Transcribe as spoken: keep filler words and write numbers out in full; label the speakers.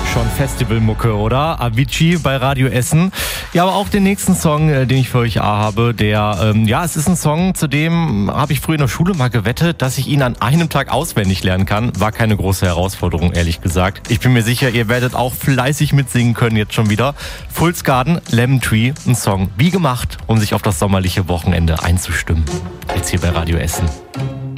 Speaker 1: Schon Festivalmucke, oder? Avicii bei Radio Essen. Ja, aber auch den nächsten Song, den ich für euch habe, der, ähm, ja, es ist ein Song, zu dem habe ich früher in der Schule mal gewettet, dass ich ihn an einem Tag auswendig lernen kann. War keine große Herausforderung, ehrlich gesagt. Ich bin mir sicher, ihr werdet auch fleißig mitsingen können jetzt schon wieder. Fool's Garden, Lemon Tree, ein Song wie gemacht, um sich auf das sommerliche Wochenende einzustimmen. Jetzt hier bei Radio Essen.